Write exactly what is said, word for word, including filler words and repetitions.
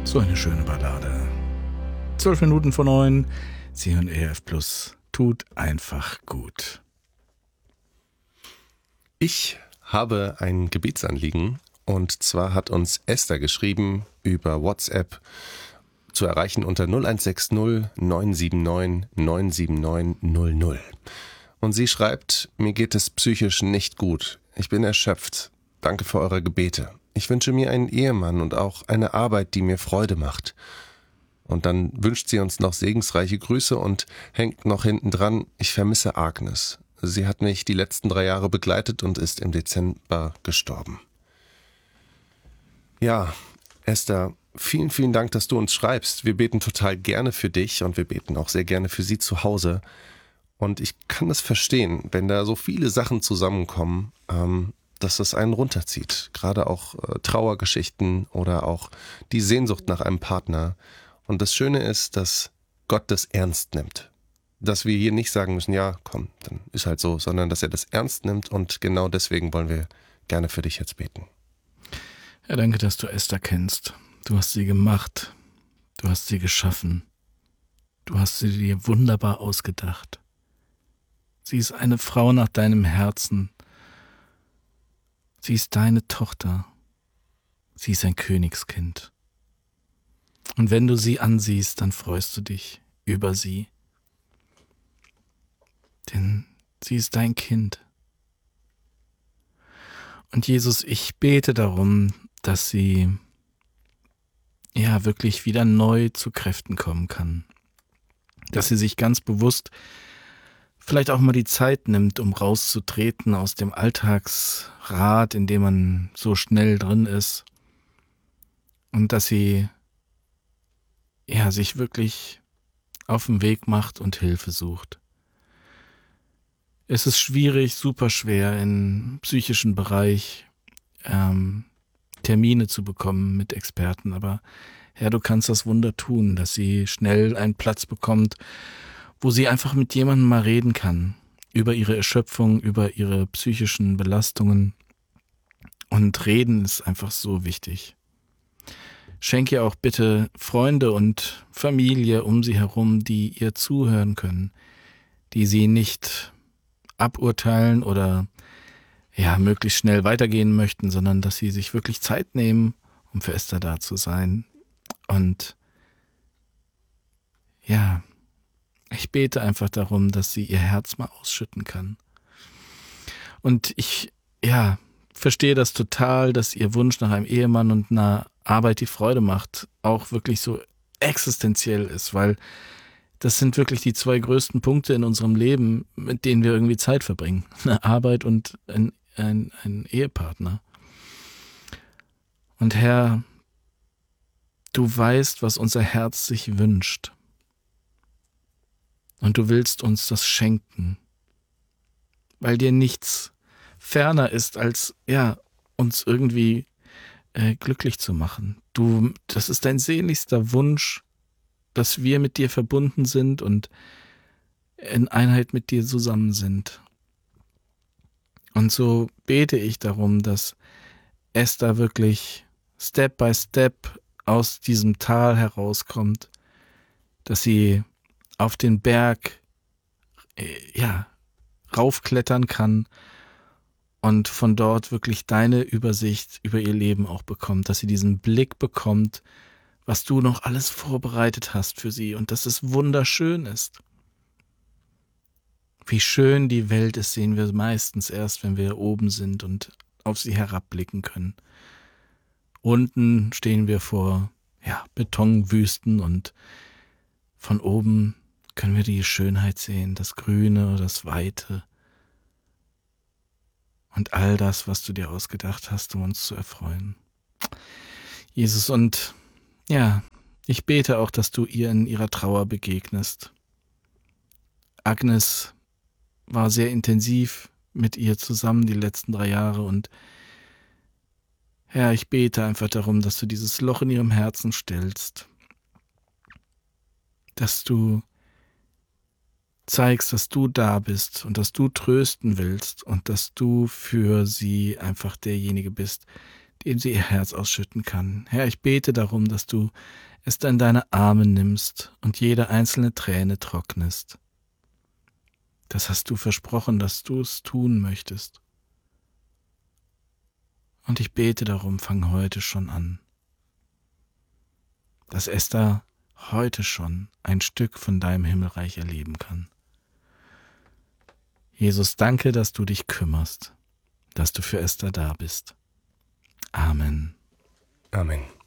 So eine schöne Ballade. Zwölf Minuten vor neun. Sie hören E R F Plus. Tut einfach gut. Ich habe ein Gebetsanliegen und zwar hat uns Esther geschrieben über WhatsApp zu erreichen unter null eins sechs null neun sieben neun neun sieben neun null null. Und sie schreibt, mir geht es psychisch nicht gut. Ich bin erschöpft. Danke für eure Gebete. Ich wünsche mir einen Ehemann und auch eine Arbeit, die mir Freude macht. Und dann wünscht sie uns noch segensreiche Grüße und hängt noch hinten dran, ich vermisse Agnes. Sie hat mich die letzten drei Jahre begleitet und ist im Dezember gestorben. Ja, Esther, vielen, vielen Dank, dass du uns schreibst. Wir beten total gerne für dich und wir beten auch sehr gerne für sie zu Hause. Und ich kann das verstehen, wenn da so viele Sachen zusammenkommen, ähm, dass das einen runterzieht. Gerade auch äh, Trauergeschichten oder auch die Sehnsucht nach einem Partner. Und das Schöne ist, dass Gott das ernst nimmt. Dass wir hier nicht sagen müssen, ja, komm, dann ist halt so, sondern dass er das ernst nimmt und genau deswegen wollen wir gerne für dich jetzt beten. Ja, danke, dass du Esther kennst. Du hast sie gemacht. Du hast sie geschaffen. Du hast sie dir wunderbar ausgedacht. Sie ist eine Frau nach deinem Herzen. Sie ist deine Tochter. Sie ist ein Königskind. Und wenn du sie ansiehst, dann freust du dich über sie. Denn sie ist dein Kind. Und Jesus, ich bete darum, dass sie ja wirklich wieder neu zu Kräften kommen kann. Dass sie sich ganz bewusst vielleicht auch mal die Zeit nimmt, um rauszutreten aus dem Alltagsrad, in dem man so schnell drin ist. Und dass sie ja, sich wirklich auf den Weg macht und Hilfe sucht. Es ist schwierig, super schwer im psychischen Bereich ähm, Termine zu bekommen mit Experten, aber Herr, du kannst das Wunder tun, dass sie schnell einen Platz bekommt, wo sie einfach mit jemandem mal reden kann, über ihre Erschöpfung, über ihre psychischen Belastungen. Und reden ist einfach so wichtig. Schenk ihr auch bitte Freunde und Familie um sie herum, die ihr zuhören können, die sie nicht aburteilen oder ja möglichst schnell weitergehen möchten, sondern dass sie sich wirklich Zeit nehmen, um für Esther da zu sein. Und ja, ich bete einfach darum, dass sie ihr Herz mal ausschütten kann. Und ich, ja, verstehe das total, dass ihr Wunsch nach einem Ehemann und einer Arbeit, die Freude macht, auch wirklich so existenziell ist, weil das sind wirklich die zwei größten Punkte in unserem Leben, mit denen wir irgendwie Zeit verbringen. Eine Arbeit und ein, ein, ein Ehepartner. Und Herr, du weißt, was unser Herz sich wünscht. Und du willst uns das schenken, weil dir nichts ferner ist, als ja uns irgendwie äh, glücklich zu machen. Du, das ist dein sehnlichster Wunsch, dass wir mit dir verbunden sind und in Einheit mit dir zusammen sind. Und so bete ich darum, dass Esther wirklich Step by Step aus diesem Tal herauskommt, dass sie auf den Berg äh, ja raufklettern kann und von dort wirklich deine Übersicht über ihr Leben auch bekommt, dass sie diesen Blick bekommt, was du noch alles vorbereitet hast für sie und dass es wunderschön ist. Wie schön die Welt ist, sehen wir meistens erst, wenn wir oben sind und auf sie herabblicken können. Unten stehen wir vor ja, Betonwüsten und von oben können wir die Schönheit sehen, das Grüne, das Weite und all das, was du dir ausgedacht hast, um uns zu erfreuen. Jesus, und ja, ich bete auch, dass du ihr in ihrer Trauer begegnest. Agnes war sehr intensiv mit ihr zusammen die letzten drei Jahre und Herr, ich bete einfach darum, dass du dieses Loch in ihrem Herzen stillst, dass du zeigst, dass du da bist und dass du trösten willst und dass du für sie einfach derjenige bist, dem sie ihr Herz ausschütten kann. Herr, ich bete darum, dass du Esther in deine Arme nimmst und jede einzelne Träne trocknest. Das hast du versprochen, dass du es tun möchtest. Und ich bete darum, fang heute schon an, dass Esther heute schon ein Stück von deinem Himmelreich erleben kann. Jesus, danke, dass du dich kümmerst, dass du für Esther da bist. Amen. Amen.